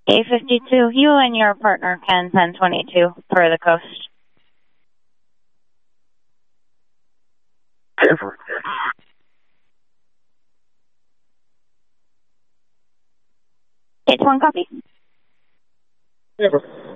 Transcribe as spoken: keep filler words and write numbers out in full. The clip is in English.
eight fifty-two, you and your partner can ten twenty-two per the coast. Denver. It's one copy. Denver.